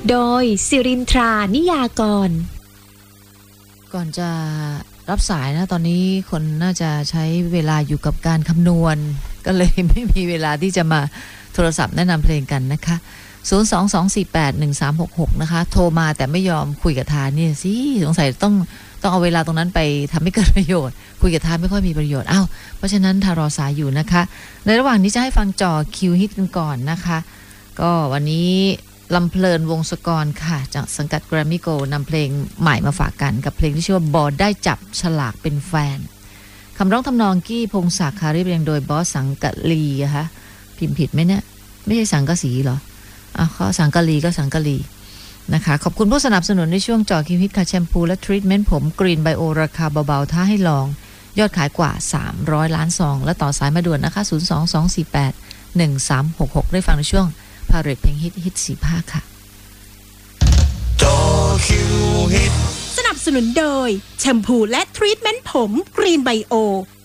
โดยสิรินทรานิยากรก่อนจะรับสายนะตอนนี้คนน่าจะใช้เวลาอยู่กับการคำนวณก็เลยไม่มีเวลาที่จะมาโทรศัพท์แนะนำเพลงกันนะคะ022481366นะคะโทรมาแต่ไม่ยอมคุยกับทานนี่สิสงสัยต้องเอาเวลาตรงนั้นไปทำให้เกิดประโยชน์คุยกับทานไม่ค่อยมีประโยชน์เพราะฉะนั้นทารอสายอยู่นะคะในระหว่างนี้จะให้ฟังจ่อคิวฮิตกันก่อนนะคะก็วันนี้ลำเพลินวงศกรค่ะจากสังกัด Grammy Go นำเพลงใหม่มาฝากกันกับเพลงที่ชื่อว่าบอได้จับฉลากเป็นแฟนคำร้องทำนองกี้พงศักดิ์ค่ะเรียบเรียงโดยบอสสังกะลีนะคะพิมพ์ผิดไหมเนี่ยไม่ใช่สังกะสีเหรอเขาสังกะลีก็สังกะลีนะคะขอบคุณผู้สนับสนุนในช่วงจ่อคิวฮิตค่ะแชมพูและทรีทเมนต์ผมกรีนไบโอราคาเบาๆท้าให้ลองยอดขายกว่า300ล้านซองและต่อสายมาด่วนนะคะ022481366ได้ฟังในช่วงพาเรทเพลงฮิต45ค่ะจ่อคิวฮิตสนับสนุนโดยแชมพูและทรีทเมนต์ผมกรีนไบโอ